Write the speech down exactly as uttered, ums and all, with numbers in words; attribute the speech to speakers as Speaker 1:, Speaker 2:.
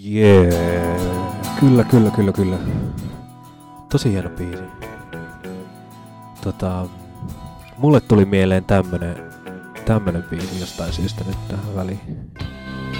Speaker 1: Jee, yeah. Kyllä, kyllä, kyllä, kyllä. Tosi hieno biisi. Tota, mulle tuli mieleen tämmönen, tämmönen biisi jostain syystä nyt tähän väliin.